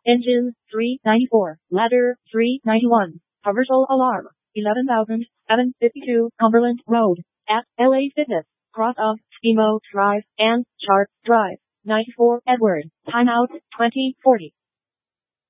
Engine 394. Ladder 391. Commercial alarm 11,752 Cumberland Road at LA Fitness. Cross of Emo Drive and Chart Drive. 94 Edward. Timeout 2040.